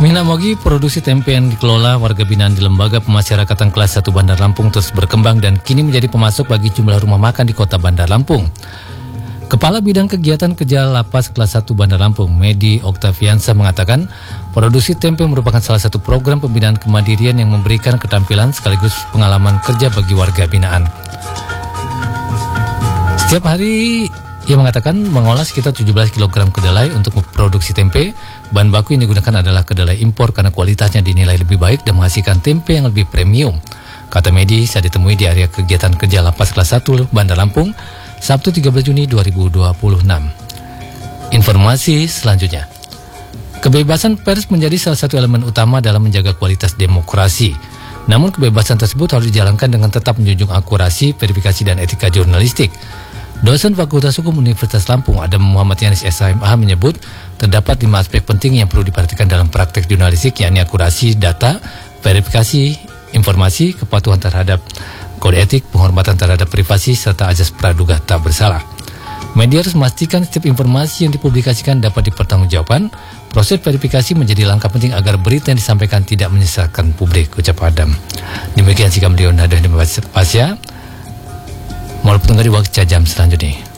Minamogi, produksi tempe yang dikelola warga binaan di Lembaga Pemasyarakatan Kelas 1 Bandar Lampung terus berkembang dan kini menjadi pemasok bagi jumlah rumah makan di kota Bandar Lampung. Kepala Bidang Kegiatan Kerja Lapas Kelas 1 Bandar Lampung, Medi Oktaviansa mengatakan, produksi tempe merupakan salah satu program pembinaan kemandirian yang memberikan keterampilan sekaligus pengalaman kerja bagi warga binaan. Setiap hari ia mengatakan mengolah sekitar 17 kg kedelai untuk memproduksi tempe. Bahan baku yang digunakan adalah kedelai impor karena kualitasnya dinilai lebih baik dan menghasilkan tempe yang lebih premium. Kata Medi saat ditemui di area kegiatan kerja Lapas Kelas 1 Bandar Lampung, Sabtu 13 Juni 2026. Informasi selanjutnya. Kebebasan pers menjadi salah satu elemen utama dalam menjaga kualitas demokrasi. Namun kebebasan tersebut harus dijalankan dengan tetap menjunjung akurasi, verifikasi dan etika jurnalistik. Dosen Fakultas Hukum Universitas Lampung, Adam Muhammad Yanis SHMH menyebut terdapat 5 aspek penting yang perlu diperhatikan dalam praktek jurnalistik, yakni akurasi data, verifikasi informasi, kepatuhan terhadap kode etik, penghormatan terhadap privasi, serta azas praduga tak bersalah. Media harus memastikan setiap informasi yang dipublikasikan dapat dipertanggungjawabkan. Proses verifikasi menjadi langkah penting agar berita yang disampaikan tidak menyesatkan publik, ucap Adam. Demikian sikap beliau dan Pasya. Mau potong dari waktu jam selanjutnya.